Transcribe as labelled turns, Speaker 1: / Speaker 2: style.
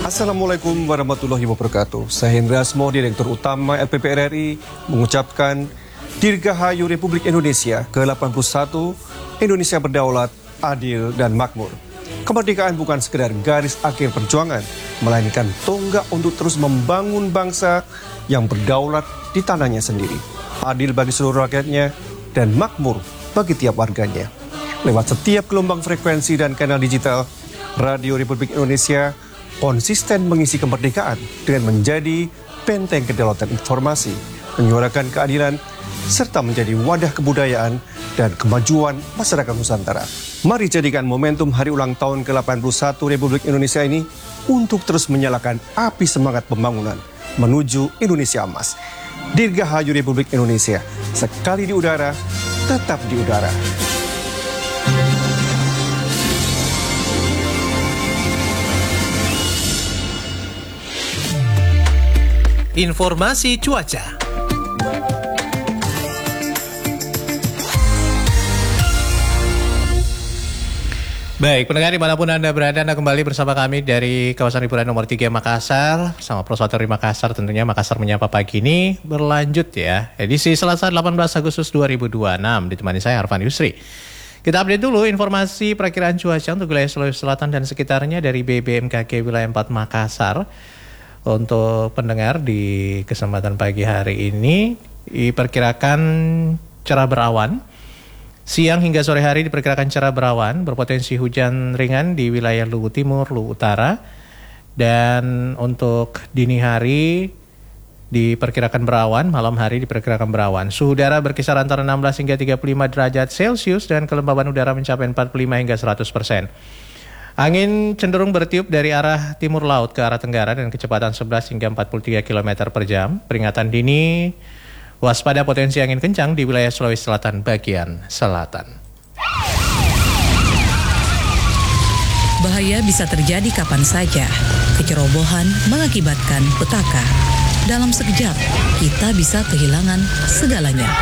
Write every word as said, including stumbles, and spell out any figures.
Speaker 1: Assalamualaikum warahmatullahi wabarakatuh. Saya Hendra Asmo, Direktur Utama L P P R R I, mengucapkan Dirgahayu Republik Indonesia ke delapan puluh satu, Indonesia berdaulat, adil, dan makmur. Kemerdekaan bukan sekedar garis akhir perjuangan, melainkan tonggak untuk terus membangun bangsa yang berdaulat di tanahnya sendiri, adil bagi seluruh rakyatnya, dan makmur bagi tiap warganya. Lewat setiap gelombang frekuensi dan kanal digital, Radio Republik Indonesia konsisten mengisi kemerdekaan dengan menjadi benteng kedaulatan informasi, menyuarakan keadilan, serta menjadi wadah kebudayaan dan kemajuan masyarakat Nusantara. Mari jadikan momentum hari ulang tahun ke delapan puluh satu Republik Indonesia ini untuk terus menyalakan api semangat pembangunan menuju Indonesia emas. Dirgahayu Republik Indonesia, sekali di udara, tetap di udara.
Speaker 2: Informasi cuaca. Baik, pendengar dimanapun Anda berada, Anda kembali bersama kami dari kawasan hiburan nomor tiga Makassar, sama Proswater Makassar tentunya. Makassar Menyapa pagi ini berlanjut ya, edisi Selasa delapan belas Agustus dua ribu dua puluh enam, ditemani saya Arfan Yusri. Kita update dulu informasi perakiraan cuaca untuk wilayah Sulawesi Selatan dan sekitarnya dari B B M K G Wilayah empat Makassar. Untuk pendengar di kesempatan pagi hari ini diperkirakan cerah berawan. Siang hingga sore hari diperkirakan cerah berawan, berpotensi hujan ringan di wilayah Luwu Timur, Luwu Utara. Dan untuk dini hari diperkirakan berawan, malam hari diperkirakan berawan. Suhu udara berkisar antara enam belas hingga tiga puluh lima derajat Celcius dan kelembaban udara mencapai empat puluh lima hingga seratus persen. Angin cenderung bertiup dari arah timur laut ke arah tenggara dan kecepatan sebelas hingga empat puluh tiga kilometer per jam. Peringatan dini waspada potensi angin kencang di wilayah Sulawesi Selatan bagian selatan.
Speaker 3: Bahaya bisa terjadi kapan saja. Kecerobohan mengakibatkan petaka. Dalam sekejap, kita bisa kehilangan segalanya.